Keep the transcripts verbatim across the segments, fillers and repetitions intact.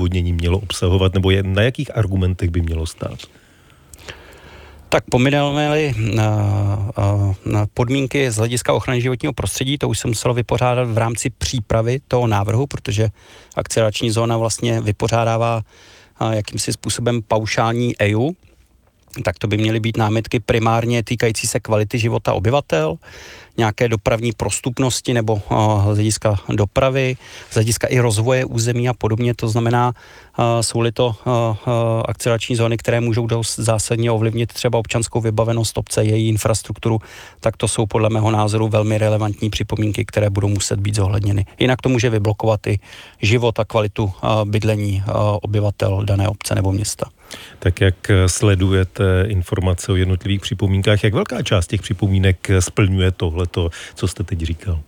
odůvodnění mělo obsahovat, nebo je, na jakých argumentech by mělo stát? Tak pomineme-li na podmínky z hlediska ochrany životního prostředí, to už se muselo vypořádat v rámci přípravy toho návrhu, protože akcelerační zóna vlastně vypořádává jakýmsi způsobem paušální E I U, tak to by měly být námitky primárně týkající se kvality života obyvatel, nějaké dopravní prostupnosti nebo uh, z hlediska dopravy, z hlediska i rozvoje území a podobně. To znamená, uh, jsou-li to uh, uh, akcelerační zóny, které můžou dost zásadně ovlivnit třeba občanskou vybavenost obce, její infrastrukturu, tak to jsou podle mého názoru velmi relevantní připomínky, které budou muset být zohledněny. Jinak to může vyblokovat i život a kvalitu uh, bydlení uh, obyvatel dané obce nebo města. Tak jak sledujete informace o jednotlivých připomínkách, jak velká část těch připomínek splňuje tohleto, co jste teď říkal?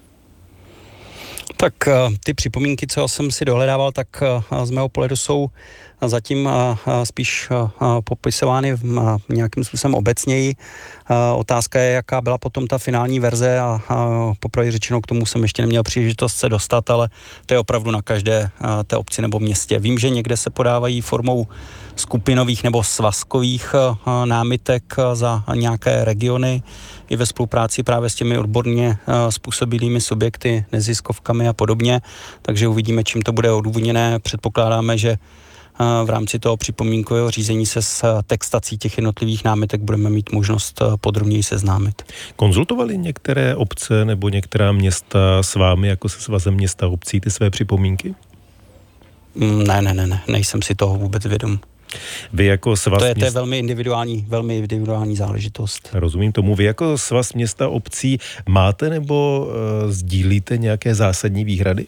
Tak ty připomínky, co jsem si dohledával, tak z mého pohledu jsou zatím spíš popisovány nějakým způsobem obecněji. Otázka je, jaká byla potom ta finální verze a popravdě řečeno k tomu jsem ještě neměl příležitost se dostat, ale to je opravdu na každé té obci nebo městě. Vím, že někde se podávají formou skupinových nebo svazkových námitek za nějaké regiony i ve spolupráci právě s těmi odborně způsobilými subjekty, neziskovkami a podobně, takže uvidíme, čím to bude odůvodněné. Předpokládáme, že v rámci toho připomínkového řízení se s textací těch jednotlivých námitek budeme mít možnost podrobněji seznámit. Konzultovali některé obce nebo některá města s vámi jako se svazem měst a obcí ty své připomínky? Ne, ne, ne, ne, nejsem si toho vůbec vědom. Vy jako svaz to je, to je měst... velmi individuální, velmi individuální záležitost. Rozumím tomu. Vy jako svaz města obcí máte nebo uh, sdílíte nějaké zásadní výhrady?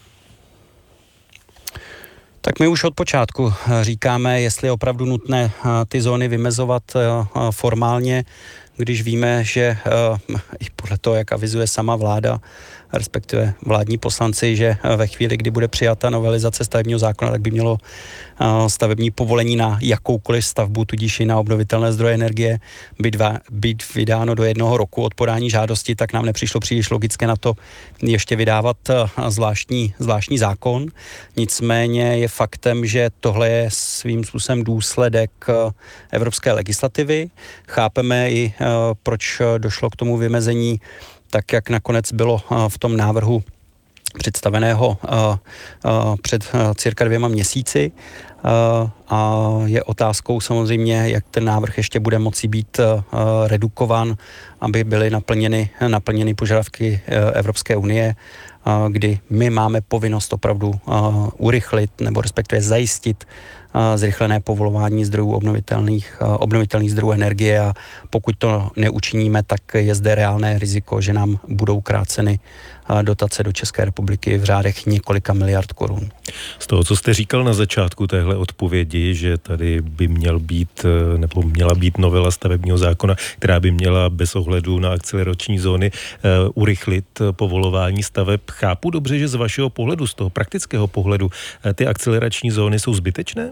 Tak my už od počátku říkáme, jestli je opravdu nutné ty zóny vymezovat formálně, když víme, že i podle toho, jak avizuje sama vláda, respektive vládní poslanci, že ve chvíli, kdy bude přijata novelizace stavebního zákona, tak by mělo stavební povolení na jakoukoliv stavbu, tudíž i na obnovitelné zdroje energie, být, va, být vydáno do jednoho roku od podání žádosti, tak nám nepřišlo příliš logické na to ještě vydávat zvláštní, zvláštní zákon. Nicméně je faktem, že tohle je svým způsobem důsledek evropské legislativy. Chápeme i, proč došlo k tomu vymezení, tak jak nakonec bylo v tom návrhu představeného před cirka dvěma měsíci. A je otázkou samozřejmě, jak ten návrh ještě bude moci být redukovan, aby byly naplněny, naplněny požadavky Evropské unie, kdy my máme povinnost opravdu urychlit nebo respektive zajistit zrychlené povolování zdrojů obnovitelných, obnovitelných zdrojů energie a pokud to neučiníme, tak je zde reálné riziko, že nám budou kráceny dotace do České republiky v řádech několika miliard korun. Z toho, co jste říkal na začátku téhle odpovědi, že tady by měl být, nebo měla být novela stavebního zákona, která by měla bez ohledu na akcelerační zóny uh, urychlit povolování staveb. Chápu dobře, že z vašeho pohledu, z toho praktického pohledu, uh, ty akcelerační zóny jsou zbytečné?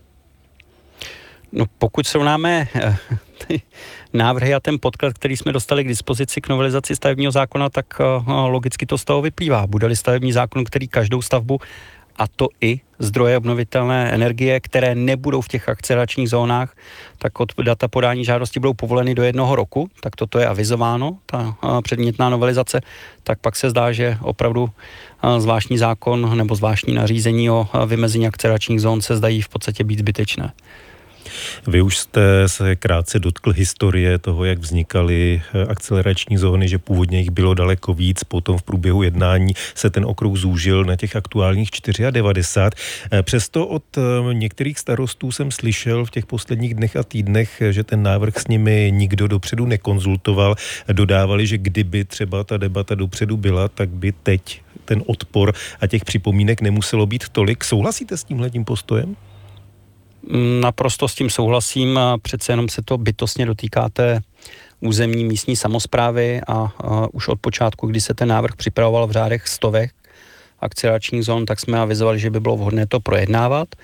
No, pokud srovnáme uh, ty návrhy a ten podklad, který jsme dostali k dispozici k novelizaci stavebního zákona, tak uh, logicky to z toho vyplývá. Bude-li stavební zákon, který každou stavbu, a to i zdroje obnovitelné energie, které nebudou v těch akceleračních zónách, tak od data podání žádosti budou povoleny do jednoho roku, tak toto je avizováno, ta uh, předmětná novelizace, tak pak se zdá, že opravdu uh, zvláštní zákon nebo zvláštní nařízení o uh, vymezení akceleračních zón se zdají v podstatě být zbytečné. Vy už jste se krátce dotkl historie toho, jak vznikaly akcelerační zóny, že původně jich bylo daleko víc, potom v průběhu jednání se ten okruh zúžil na těch aktuálních devadesát čtyři. Přesto od některých starostů jsem slyšel v těch posledních dnech a týdnech, že ten návrh s nimi nikdo dopředu nekonzultoval. Dodávali, že kdyby třeba ta debata dopředu byla, tak by teď ten odpor a těch připomínek nemuselo být tolik. Souhlasíte s tímhletím postojem? Naprosto s tím souhlasím, přece jenom se to bytostně dotýká té územní místní samosprávy a, a už od počátku, kdy se ten návrh připravoval v řádech stovek akceleračních zón, tak jsme avizovali, že by bylo vhodné to projednávat.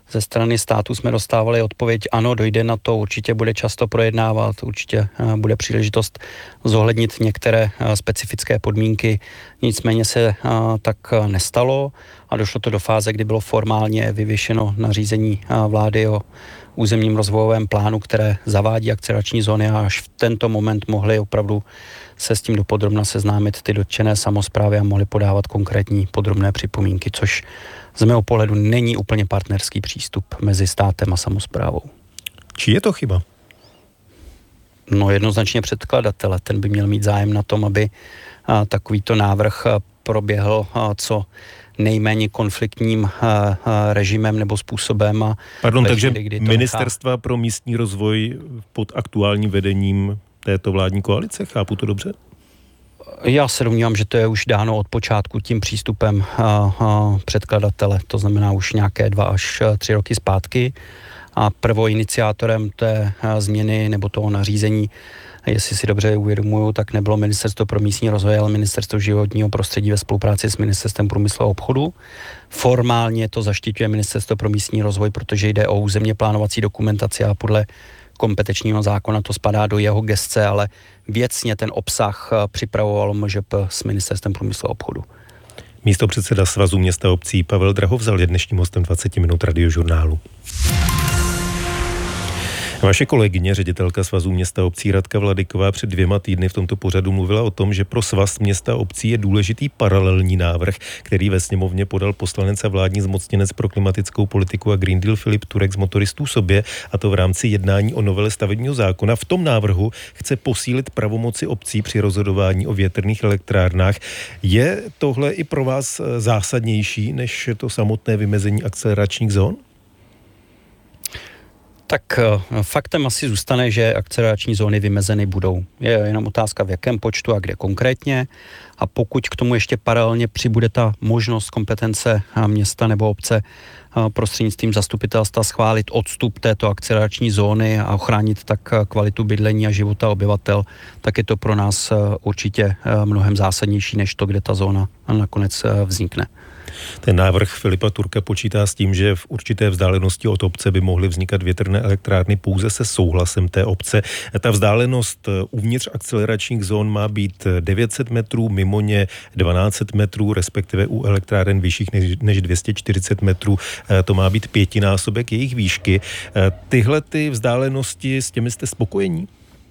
Ze strany státu jsme dostávali odpověď, ano, dojde na to, určitě bude často projednávat, určitě bude příležitost zohlednit některé specifické podmínky, nicméně se tak nestalo a došlo to do fáze, kdy bylo formálně vyvěšeno nařízení vlády o územním rozvojovém plánu, které zavádí akcelerační zóny a až v tento moment mohli opravdu se s tím dopodrobna seznámit ty dotčené samosprávy a mohli podávat konkrétní podrobné připomínky, což z mého pohledu není úplně partnerský přístup mezi státem a samosprávou. Či je to chyba? No jednoznačně předkladatele, ten by měl mít zájem na tom, aby a, takovýto návrh a, proběhl a, co nejméně konfliktním a, a, režimem nebo způsobem. A Pardon, takže kdy ministerstva nechá... pro místní rozvoj pod aktuálním vedením této vládní koalice, chápu to dobře? Já se domnívám, že to je už dáno od počátku tím přístupem a, a předkladatele, to znamená už nějaké dva až tři roky zpátky. A prvoiniciátorem té změny nebo toho nařízení, jestli si dobře uvědomuju, tak nebylo Ministerstvo pro místní rozvoj, ale Ministerstvo životního prostředí ve spolupráci s Ministerstvem průmyslu a obchodu. Formálně to zaštiťuje Ministerstvo pro místní rozvoj, protože jde o územně plánovací dokumentaci a podle kompetenčního zákona to spadá do jeho gesce, ale věcně ten obsah připravovalo M Ž P s Ministerstvem průmyslu a obchodu. Místopředseda Svazu měst a obcí Pavel Drahovzal je dnešním hostem dvacet minut Radiožurnálu. Vaše kolegyně, ředitelka Svazu měst a obcí Radka Vladyková, před dvěma týdny v tomto pořadu mluvila o tom, že pro Svaz měst a obcí je důležitý paralelní návrh, který ve sněmovně podal poslanec a vládní zmocněnec pro klimatickou politiku a Green Deal Filip Turek z Motoristů sobě, a to v rámci jednání o novele stavebního zákona. V tom návrhu chce posílit pravomoci obcí při rozhodování o větrných elektrárnách. Je tohle i pro vás zásadnější než to samotné vymezení akceleračních zón? Tak faktem asi zůstane, že akcelerační zóny vymezeny budou. Je jenom otázka, v jakém počtu a kde konkrétně. A pokud k tomu ještě paralelně přibude ta možnost kompetence města nebo obce prostřednictvím zastupitelstva schválit odstup této akcelerační zóny a ochránit tak kvalitu bydlení a života obyvatel, tak je to pro nás určitě mnohem zásadnější než to, kde ta zóna nakonec vznikne. Ten návrh Filipa Turka počítá s tím, že v určité vzdálenosti od obce by mohly vznikat větrné elektrárny pouze se souhlasem té obce. Ta vzdálenost uvnitř akceleračních zón má být devět set metrů, mimo ně dvanáct set metrů, respektive u elektráren vyšších než, než dvě stě čtyřicet metrů. To má být pětinásobek jejich výšky. Tyhle ty vzdálenosti, s těmi jste spokojení?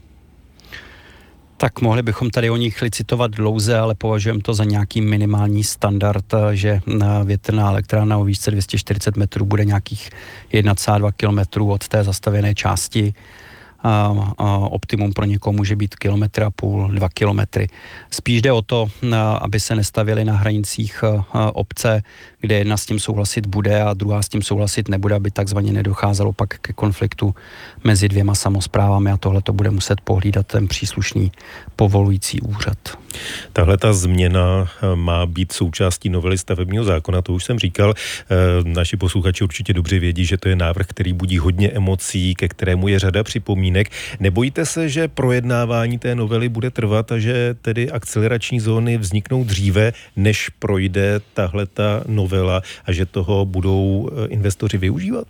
Tak mohli bychom tady o nich licitovat dlouze, ale považujeme to za nějaký minimální standard, že větrná elektrárna o výšce dvě stě čtyřicet metrů bude nějakých jedna celá dva kilometru od té zastavěné části. A, a optimum pro někoho může být kilometr a půl, dva kilometry. Spíš jde o to, aby se nestavěly na hranicích obce, kde jedna s tím souhlasit bude a druhá s tím souhlasit nebude, aby takzvaně nedocházelo pak ke konfliktu mezi dvěma samosprávami a tohle to bude muset pohlídat ten příslušný povolující úřad. Tahle ta změna má být součástí novely stavebního zákona, to už jsem říkal. Naši posluchači určitě dobře vědí, že to je návrh, který budí hodně emocí, ke kterému je řada připomínek. Nebojíte se, že projednávání té novely bude trvat a že tedy akcelerační zóny vzniknou dříve, než projde tahleta novela a že toho budou investoři využívat?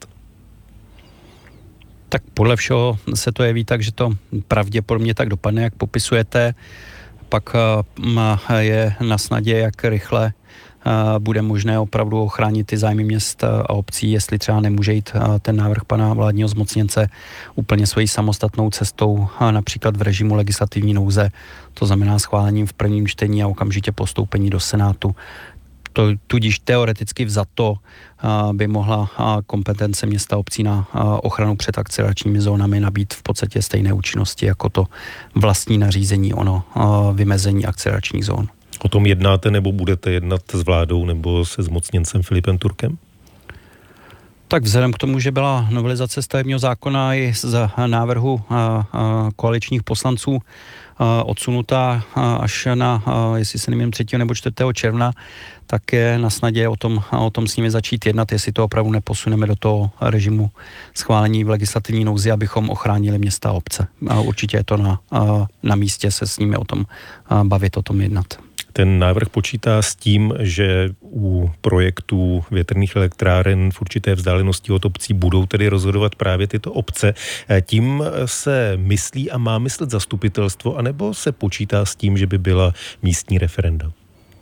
Tak podle všeho se to jeví tak, že to pravděpodobně tak dopadne, jak popisujete. Pak je na snadě, jak rychle bude možné opravdu ochránit ty zájmy měst a obcí, jestli třeba nemůže jít ten návrh pana vládního zmocněnce úplně svojí samostatnou cestou, například v režimu legislativní nouze, to znamená schválením v prvním čtení a okamžitě postoupení do Senátu. To, tudíž teoreticky vzato by mohla kompetence města a obcí na ochranu před akceleračními zónami nabít v podstatě stejné účinnosti jako to vlastní nařízení ono vymezení akceleračních zón. O tom jednáte nebo budete jednat s vládou nebo se zmocněncem Filipem Turkem? Tak vzhledem k tomu, že byla novelizace stavebního zákona i z návrhu koaličních poslanců odsunutá až na, jestli se nevím, třetího nebo čtvrtého června, tak je na snadě o tom, o tom s nimi začít jednat, jestli to opravdu neposuneme do toho režimu schválení v legislativní nouzi, abychom ochránili města a obce. A určitě je to na, na místě se s nimi o tom bavit, o tom jednat. Ten návrh počítá s tím, že u projektů větrných elektráren v určité vzdálenosti od obcí budou tedy rozhodovat právě tyto obce. Tím se myslí a má myslet zastupitelstvo, anebo se počítá s tím, že by byla místní referenda?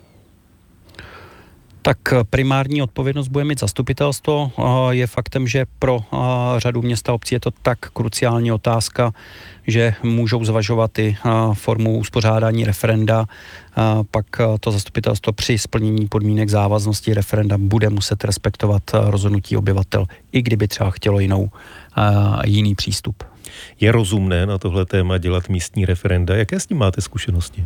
Tak primární odpovědnost bude mít zastupitelstvo. Je faktem, že pro řadu měst a obcí je to tak kruciální otázka, že můžou zvažovat i formu uspořádání referenda. Pak to zastupitelstvo při splnění podmínek závaznosti referenda bude muset respektovat rozhodnutí obyvatel, i kdyby třeba chtělo jinou, jiný přístup. Je rozumné na tohle téma dělat místní referenda? Jaké s tím máte zkušenosti?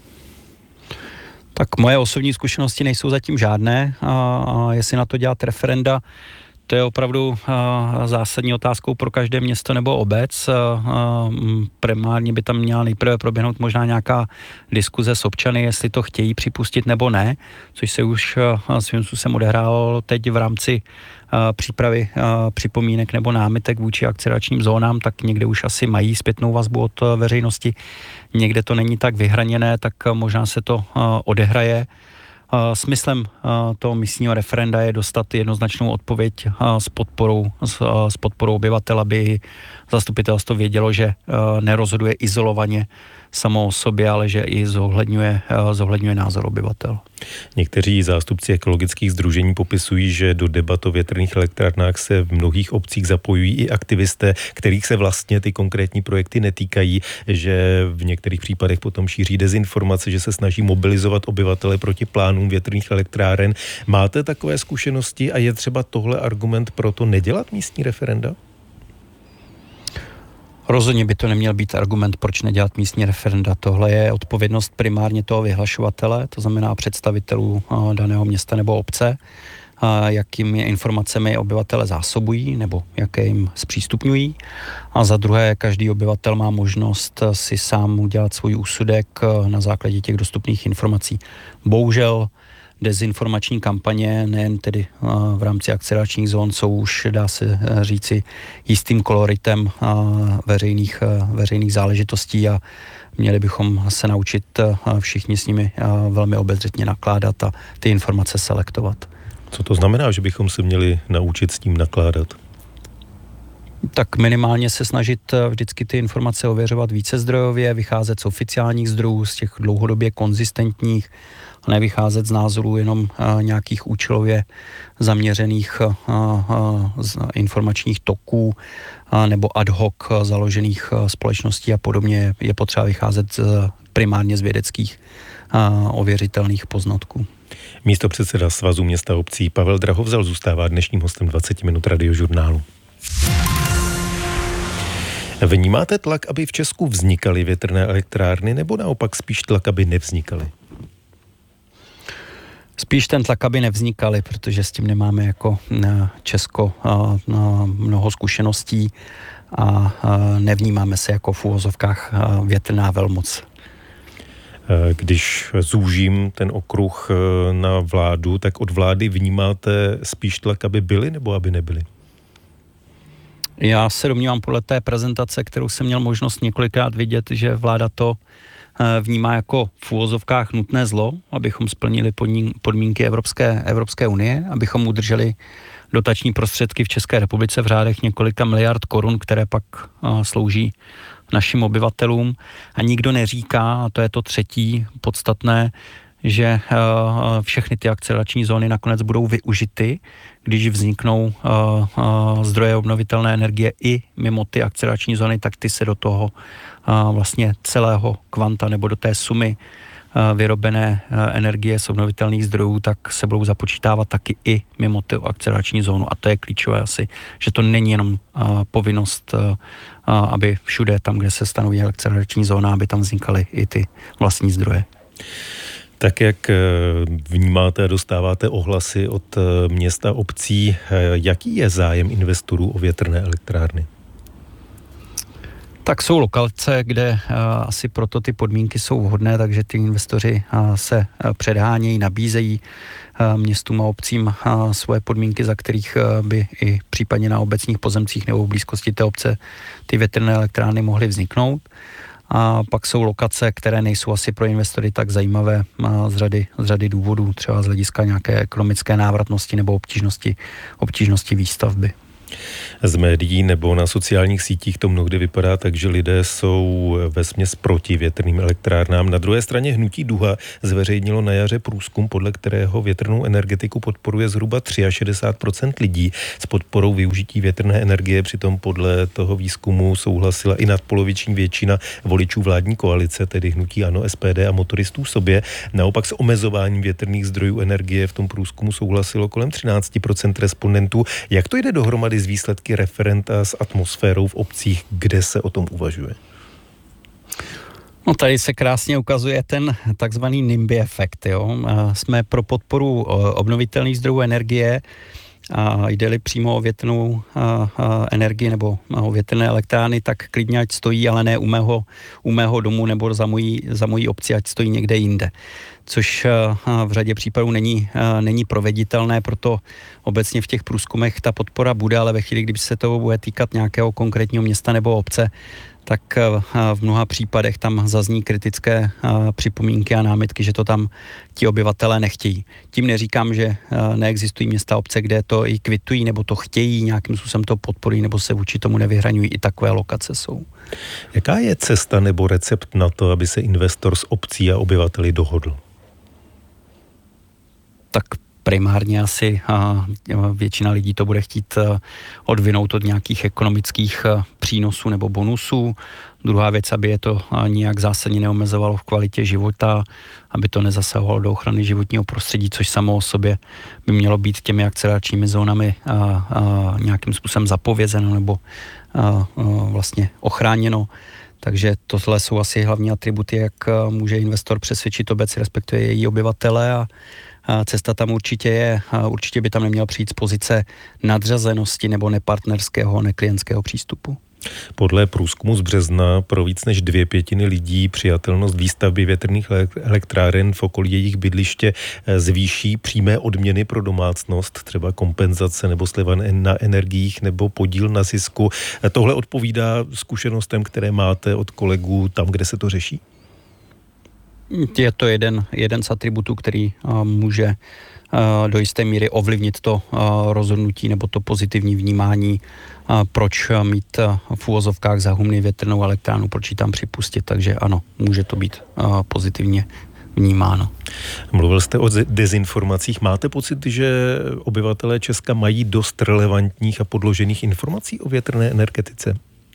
Tak moje osobní zkušenosti nejsou zatím žádné a, a jestli na to dělat referenda, to je opravdu a, zásadní otázkou pro každé město nebo obec. A, a, primárně by tam měla nejprve proběhnout možná nějaká diskuze s občany, jestli to chtějí připustit nebo ne, což se už a, svým způsobem odehrálo teď v rámci a, přípravy a, připomínek nebo námitek vůči akceleračním zónám, tak někde už asi mají zpětnou vazbu od veřejnosti. Někde to není tak vyhraněné, tak možná se to odehraje. Smyslem toho místního referenda je dostat jednoznačnou odpověď s podporou, s podporou obyvatel, aby zastupitelstvo vědělo, že nerozhoduje izolovaně samo o sobě, ale že i zohledňuje, zohledňuje názor obyvatel. Někteří zástupci ekologických sdružení popisují, že do debat o větrných elektrárnách se v mnohých obcích zapojují i aktivisté, kterých se vlastně ty konkrétní projekty netýkají, že v některých případech potom šíří dezinformace, že se snaží mobilizovat obyvatele proti plánům větrných elektráren. Máte takové zkušenosti a je třeba tohle argument pro to nedělat místní referenda? Rozhodně by to neměl být argument, proč nedělat místní referenda. Tohle je odpovědnost primárně toho vyhlašovatele, to znamená představitelů daného města nebo obce, jakými informacemi obyvatele zásobují nebo jaké jim zpřístupňují. A za druhé, každý obyvatel má možnost si sám udělat svůj úsudek na základě těch dostupných informací. Bohužel dezinformační kampaně, nejen tedy v rámci akceleračních zón, jsou už, dá se říci, jistým koloritem veřejných, veřejných záležitostí a měli bychom se naučit všichni s nimi velmi obezřetně nakládat a ty informace selektovat. Co to znamená, že bychom se měli naučit s tím nakládat? Tak minimálně se snažit vždycky ty informace ověřovat více zdrojově, vycházet z oficiálních zdrojů, z těch dlouhodobě konzistentních, a nevycházet z názorů jenom a, nějakých účelově zaměřených a, a, z informačních toků a, nebo ad hoc a, založených a, společností a podobně. Je potřeba vycházet z, primárně z vědeckých a, ověřitelných poznatků. Místopředseda Svazu měst a obcí Pavel Drahovzal zůstává dnešním hostem dvacet minut Radiožurnálu. Vnímáte tlak, aby v Česku vznikaly větrné elektrárny, nebo naopak spíš tlak, aby nevznikaly? Spíš ten tlak, aby nevznikaly, protože s tím nemáme jako Česko mnoho zkušeností a nevnímáme se jako v uvozovkách větrná velmoc. Když zúžím ten okruh na vládu, tak od vlády vnímáte spíš tlak, aby byly, nebo aby nebyly? Já se domnívám podle té prezentace, kterou jsem měl možnost několikrát vidět, že vláda to vnímá jako v uvozovkách nutné zlo, abychom splnili podmínky Evropské, Evropské unie, abychom udrželi dotační prostředky v České republice v řádech několika miliard korun, které pak slouží našim obyvatelům. A nikdo neříká, a to je to třetí podstatné, že všechny ty akcelerační zóny nakonec budou využity, když vzniknou zdroje obnovitelné energie i mimo ty akcelerační zóny, tak ty se do toho vlastně celého kvanta nebo do té sumy vyrobené energie z obnovitelných zdrojů, tak se budou započítávat taky i mimo tu akcelerační zónu. A to je klíčové asi, že to není jenom povinnost, aby všude tam, kde se stanoví akcelerační zóna, aby tam vznikaly i ty vlastní zdroje. Tak jak vnímáte a dostáváte ohlasy od měst a obcí, jaký je zájem investorů o větrné elektrárny? Tak jsou lokalce, kde asi proto ty podmínky jsou vhodné, takže ty investoři se předhánějí, nabízejí městům a obcím svoje podmínky, za kterých by i případně na obecních pozemcích nebo v blízkosti té obce ty větrné elektrárny mohly vzniknout. A pak jsou lokace, které nejsou asi pro investory tak zajímavé z řady, z řady důvodů, třeba z hlediska nějaké ekonomické návratnosti nebo obtížnosti, obtížnosti výstavby. Z médií nebo na sociálních sítích to mnohdy vypadá tak, že lidé jsou vesměs proti větrným elektrárnám. Na druhé straně hnutí Duha zveřejnilo na jaře průzkum, podle kterého větrnou energetiku podporuje zhruba šedesát tři procent lidí. S podporou využití větrné energie přitom podle toho výzkumu souhlasila i nadpoloviční většina voličů vládní koalice, tedy hnutí ANO, S P D a motoristů sobě. Naopak s omezováním větrných zdrojů energie v tom průzkumu souhlasilo kolem třináct procent respondentů. Jak to jde dohromady z výsledky referenta s atmosférou v obcích, kde se o tom uvažuje? No tady se krásně ukazuje ten takzvaný NIMBY efekt. Jo? Jsme pro podporu obnovitelných zdrojů energie a jde-li přímo o větrnou energii nebo o větrné elektrárny, tak klidně ať stojí, ale ne u mého, u mého domu nebo za mojí, za mojí obci, ať stojí někde jinde. Což v řadě případů není, není proveditelné, proto obecně v těch průzkumech ta podpora bude, ale ve chvíli, kdyby se to bude týkat nějakého konkrétního města nebo obce, tak v mnoha případech tam zazní kritické připomínky a námitky, že to tam ti obyvatelé nechtějí. Tím neříkám, že neexistují města, obce, kde to i kvitují, nebo to chtějí, nějakým způsobem to podporují, nebo se vůči tomu nevyhraňují. I takové lokace jsou. Jaká je cesta nebo recept na to, aby se investor s obcí a obyvateli dohodl? Tak primárně asi většina lidí to bude chtít odvinout od nějakých ekonomických přínosů nebo bonusů. Druhá věc, aby je to nijak zásadně neomezovalo v kvalitě života, aby to nezasahovalo do ochrany životního prostředí, což samo o sobě by mělo být těmi akceleračními zónami a, a nějakým způsobem zapovězeno nebo a, a vlastně ochráněno. Takže tohle jsou asi hlavní atributy, jak může investor přesvědčit obec, respektive její obyvatele, a cesta tam určitě je, určitě by tam neměl přijít z pozice nadřazenosti nebo nepartnerského, neklientského přístupu. Podle průzkumu z března pro víc než dvě pětiny lidí přijatelnost výstavby větrných elektráren v okolí jejich bydliště zvýší přímé odměny pro domácnost, třeba kompenzace nebo sleva na energiích nebo podíl na zisku. Tohle odpovídá zkušenostem, které máte od kolegů tam, kde se to řeší? Je to jeden, jeden z atributů, který uh, může uh, do jisté míry ovlivnit to uh, rozhodnutí nebo to pozitivní vnímání, uh, proč uh, mít uh, v úvozovkách za humny větrnou elektrárnu, proč ji tam připustit. Takže ano, může to být uh, pozitivně vnímáno. Mluvil jste o dezinformacích. Máte pocit, že obyvatelé Česka mají dost relevantních a podložených informací o větrné energetice?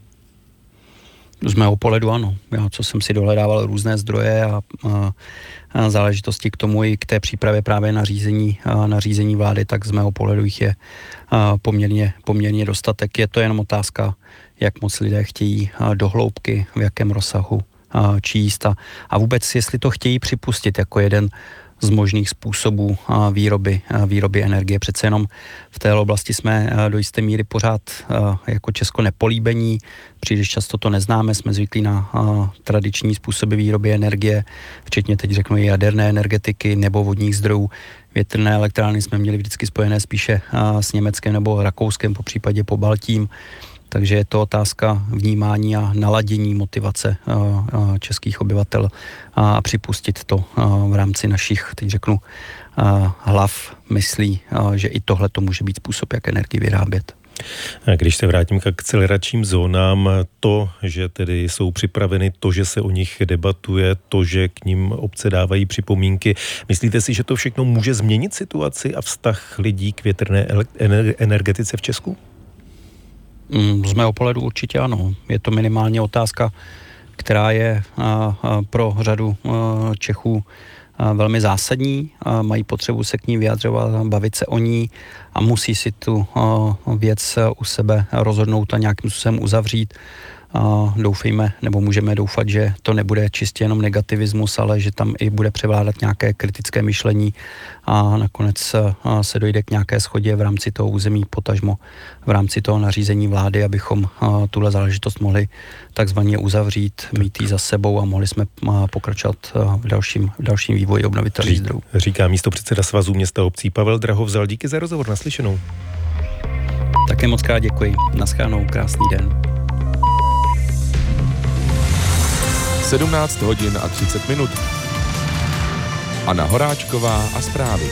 Z mého pohledu ano. Já, co jsem si dohledával různé zdroje a, a, a záležitosti k tomu i k té přípravě právě na řízení, a, na řízení vlády, tak z mého pohledu jich je a, poměrně, poměrně dostatek. Je to jenom otázka, jak moc lidé chtějí a, do hloubky, v jakém rozsahu a, číst a, a vůbec, jestli to chtějí připustit jako jeden z možných způsobů výroby, výroby energie. Přece jenom v té oblasti jsme do jisté míry pořád jako Česko nepolíbení, příliš často to neznáme, jsme zvyklí na tradiční způsoby výroby energie, včetně teď řeknu i jaderné energetiky nebo vodních zdrojů. Větrné elektrárny jsme měli vždycky spojené spíše s Německem nebo Rakouskem, po případě Pobaltím. Takže je to otázka vnímání a naladění motivace českých obyvatel a připustit to v rámci našich, teď řeknu, hlav, myslí, že i tohle to může být způsob, jak energii vyrábět. A když se vrátím k akceleračním zónám, to, že tedy jsou připraveny, to, že se o nich debatuje, to, že k nim obce dávají připomínky, myslíte si, že to všechno může změnit situaci a vztah lidí k větrné energetice v Česku? Z mého pohledu určitě ano. Je to minimálně otázka, která je pro řadu Čechů velmi zásadní. Mají potřebu se k ní vyjadřovat, bavit se o ní a musí si tu věc u sebe rozhodnout a nějakým způsobem uzavřít. A doufejme, nebo můžeme doufat, že to nebude čistě jenom negativismus, ale že tam i bude převládat nějaké kritické myšlení a nakonec se dojde k nějaké shodě v rámci toho území, potažmo v rámci toho nařízení vlády, abychom tuhle záležitost mohli takzvaně uzavřít, mít ji za sebou a mohli jsme pokračovat v dalším, v dalším vývoji obnovitelných zdrojů. Říká místopředseda Svazu města obcí Pavel Drahovzal. Díky za rozhovor, naslyšenou. Také moc krát děkuji. Naschledanou, krásný den. sedmnáct hodin a třicet minut. Anna Horáčková a zprávy.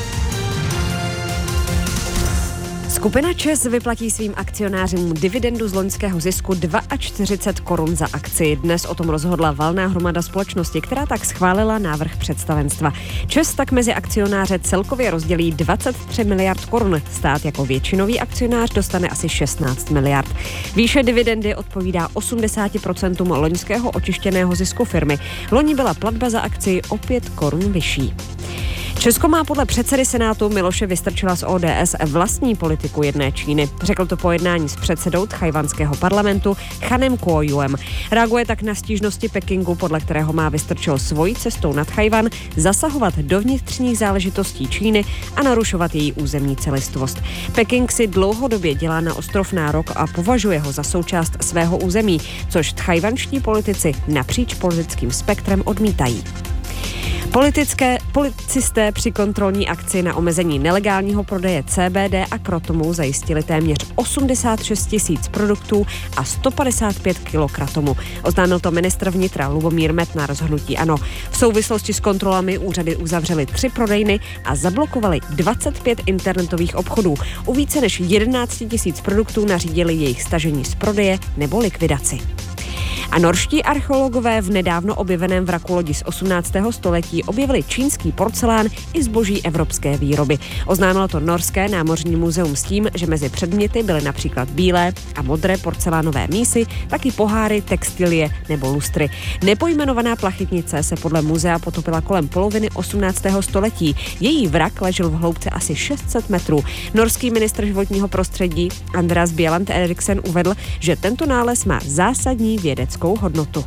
Skupina ČEZ vyplatí svým akcionářům dividendu z loňského zisku čtyřicet dva korun za akci. Dnes o tom rozhodla valná hromada společnosti, která tak schválila návrh představenstva. ČEZ tak mezi akcionáře celkově rozdělí dvacet tři miliard korun. Stát jako většinový akcionář dostane asi šestnáct miliard. Výše dividendy odpovídá osmdesát procent loňského očištěného zisku firmy. Loni byla platba za akci o pět korun vyšší. Česko má podle předsedy Senátu Miloše Vystrčila z O D S vlastní politiku jedné Číny. Řekl to po jednání s předsedou tchajwanského parlamentu Chanem Kuo-juem. Reaguje tak na stížnosti Pekingu, podle kterého má Vystrčil svojí cestou na Tchajwan zasahovat do vnitřních záležitostí Číny a narušovat její územní celistvost. Peking si dlouhodobě dělá na ostrov nárok a považuje ho za součást svého území, což tchajwanští politici napříč politickým spektrem odmítají. Politické policisté při kontrolní akci na omezení nelegálního prodeje C B D a krotomu zajistili téměř osmdesát šest tisíc produktů a sto padesát pět kilo kratomu. Oznámil to ministr vnitra Lubomír Metnar rozhodnutí ANO. V souvislosti s kontrolami úřady uzavřely tři prodejny a zablokovali dvacet pět internetových obchodů. U více než jedenáct tisíc produktů nařídili jejich stažení z prodeje nebo likvidaci. A norští archeologové v nedávno objeveném vraku lodi z osmnáctého století objevili čínský porcelán i zboží evropské výroby. Oznámilo to Norské námořní muzeum s tím, že mezi předměty byly například bílé a modré porcelánové mísy, taky poháry, textilie nebo lustry. Nepojmenovaná plachetnice se podle muzea potopila kolem poloviny osmnáctého století. Její vrak ležel v hloubce asi šest set metrů. Norský ministr životního prostředí Andreas Bieland Eriksen uvedl, že tento nález má zásadní vědeckou hodnotu.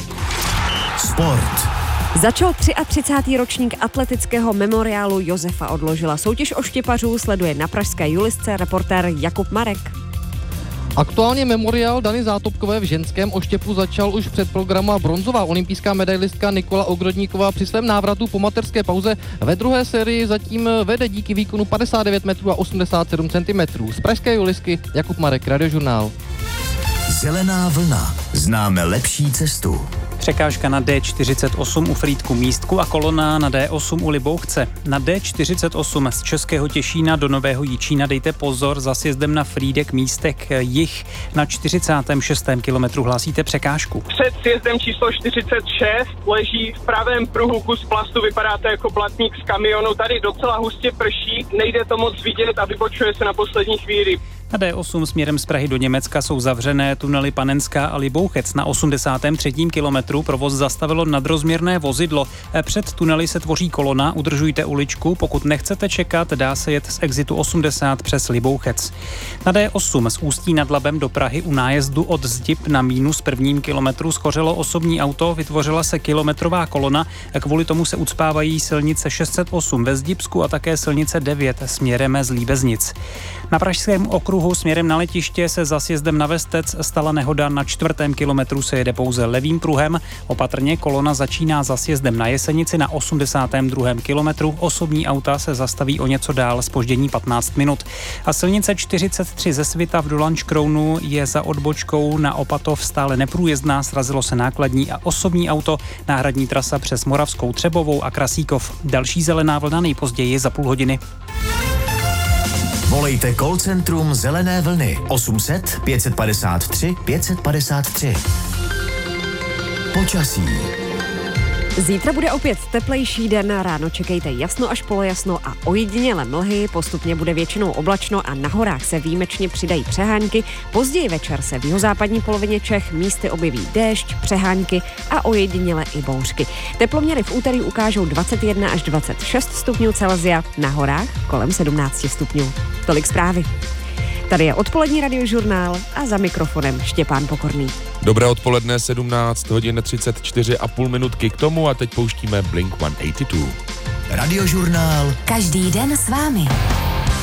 Sport. Začal třicátý ročník atletického memoriálu Josefa Odložila. Soutěž oštěpařů sleduje na pražské Julisce reportér Jakub Marek. Aktuálně memoriál Dany Zátopkové v ženském oštěpu začal už před programu a bronzová olympijská medailistka Nikola Ogrodníková při svém návratu po mateřské pauze ve druhé sérii zatím vede díky výkonu padesát devět metrů a osmdesát sedm centimetrů. Z pražské Julisky Jakub Marek, Radiožurnál. Zelená vlna. Známe lepší cestu. Překážka na D čtyřicet osm u Frýdku Místku a kolona na D osm u Libouchce. Na D čtyřicet osm z Českého Těšína do Nového Jičína dejte pozor za sjezdem na Frýdek Místek jih na čtyřicátém šestém kilometru hlásíte překážku. Před sjezdem číslo čtyřicet šest leží v pravém pruhu kus plastu, vypadá to jako blatník z kamionu, tady docela hustě prší, nejde to moc vidět a vybočuje se na poslední chvíli. Na D osm směrem z Prahy do Německa jsou zavřené tunely Panenská a Libouchec. Na osmdesátém třetím kilometru provoz zastavilo nadrozměrné vozidlo. Před tunely se tvoří kolona, udržujte uličku, pokud nechcete čekat, dá se jet z exitu osmdesát přes Libouchec. Na D osm z Ústí nad Labem do Prahy u nájezdu od Zdib na mínus prvním kilometru schořelo osobní auto, vytvořila se kilometrová kolona, kvůli tomu se ucpávají silnice šest set osm ve Zdibsku a také silnice devět směrem z Líbeznic. Na pražském okruhu směrem na letiště se za sjezdem na Vestec stala nehoda, na čtvrtém kilometru se jede pouze levým pruhem. Opatrně kolona začíná za sjezdem na Jesenici na osmdesátém druhém kilometru. Osobní auta se zastaví o něco dál, zpoždění patnáct minut. A silnice čtyřicet tři ze Svita v Dolančkrounu je za odbočkou na Opatov stále neprůjezdná, srazilo se nákladní a osobní auto, náhradní trasa přes Moravskou Třebovou a Krasíkov. Další zelená vlna nejpozději za půl hodiny. Volejte call centrum Zelené vlny osm set pět set padesát tři pět set padesát tři. Počasí. Zítra bude opět teplejší den, ráno čekejte jasno až polojasno a ojediněle mlhy, postupně bude většinou oblačno a na horách se výjimečně přidají přehánky, později večer se v jihozápadní polovině Čech místy objeví déšť, přehánky a ojediněle i bouřky. Teploměry v úterý ukážou dvacet jedna až dvacet šest stupňů Celsia, na horách kolem sedmnáct stupňů. Tolik zprávy. Tady je odpolední Radiožurnál a za mikrofonem Štěpán Pokorný. Dobré odpoledne, sedmnáct hodin třicet čtyři a půl minutky k tomu a teď pouštíme Blink sto osmdesát dva. Radiožurnál. Každý den s vámi.